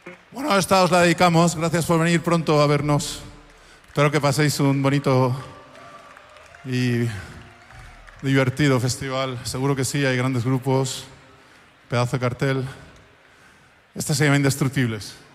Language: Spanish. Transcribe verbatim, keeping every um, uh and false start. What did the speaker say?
Bueno, esta os la dedicamos. Gracias por venir pronto a vernos. Espero que paséis un bonito y divertido festival. Seguro que sí, hay grandes grupos, pedazo de cartel. Esta se llama Indestructibles.